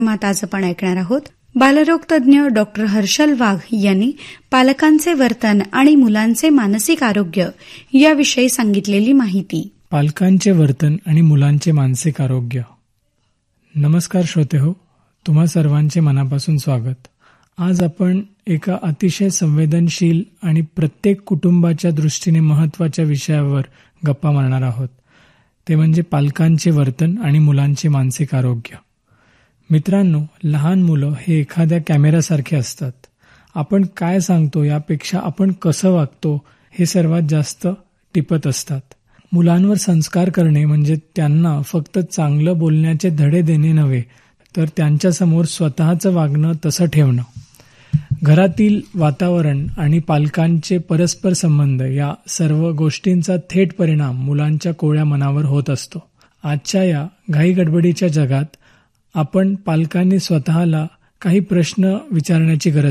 मात आज आपण ऐकणार आहोत. बालरोग तज्ज्ञ डॉक्टर हर्षल वाघ यांनी पालकांचे वर्तन आणि मुलांचे मानसिक आरोग्य याविषयी सांगितलेली माहिती. पालकांचे वर्तन आणि मुलांचे मानसिक आरोग्य. नमस्कार श्रोतेहो, तुम्हा सर्वांचे मनापासून स्वागत. आज आपण एका अतिशय संवेदनशील आणि प्रत्येक कुटुंबाच्या दृष्टीने महत्त्वाच्या विषयावर गप्पा मारणार आहोत. ते म्हणजे पालकांचे वर्तन आणि मुलांचे मानसिक आरोग्य. मित्रांनो, लहान मुलं हे एखाद्या कॅमेऱ्यासारखे असतात. आपण काय सांगतो यापेक्षा आपण कसं वागतो हे सर्वात जास्त टिपत असतात. मुलांवर संस्कार करणे म्हणजे त्यांना फक्त चांगलं बोलण्याचे धडे देणे नव्हे, तर त्यांच्यासमोर स्वतःचं वागणं तसं ठेवणं. घरातील वातावरण आणि पालकांचे परस्पर संबंध या सर्व गोष्टींचा थेट परिणाम मुलांच्या कोवळ्या मनावर होत असतो. आजच्या या घाईगडबडीच्या जगात आपण पालकांनी स्वतःला काही प्रश्न विचारण्याची गरज